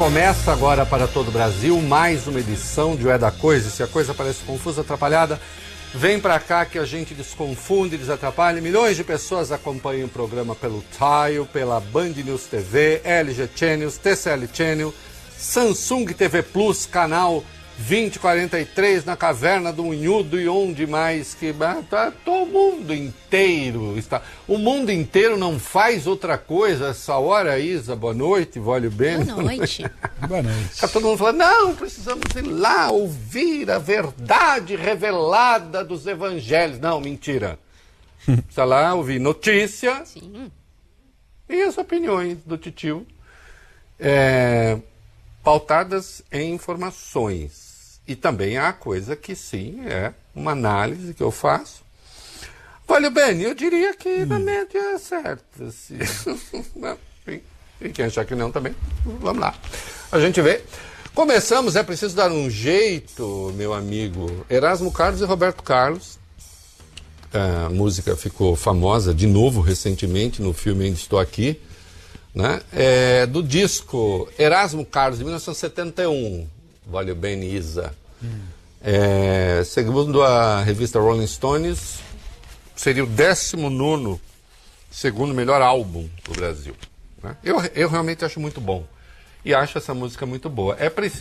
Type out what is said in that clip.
Começa agora para todo o Brasil mais uma edição de O É da Coisa. Se a coisa parece confusa, atrapalhada, vem pra cá que a gente desconfunde, desatrapalha. Milhões de pessoas acompanham o programa pelo Tile, pela Band News TV, LG Channels, TCL Channel, Samsung TV Plus, canal 2043, na Caverna do Unhudo e onde mais que... Todo o mundo inteiro está... O mundo inteiro não faz outra coisa essa hora, Isa. Boa noite, Vólio Bene. Boa noite. Boa noite. Está todo mundo falando, não, precisamos ir lá ouvir a verdade revelada dos evangelhos. Não, mentira. Precisa lá ouvir notícia. Sim. E as opiniões do titio, pautadas em informações. E também há coisa que sim, é uma análise que eu faço. Olha, Beni, eu diria que na média é certo. Assim. E quem achar que não também, vamos lá. A gente vê. Começamos, é preciso dar um jeito, meu amigo. Erasmo Carlos e Roberto Carlos. A música ficou famosa de novo recentemente no filme Ainda Estou Aqui, né? Do disco Erasmo Carlos, de 1971. Valeu bem, Isa. Segundo a revista Rolling Stones, seria o 19º segundo melhor álbum do Brasil, né? Eu realmente acho muito bom. E acho essa música muito boa. É preciso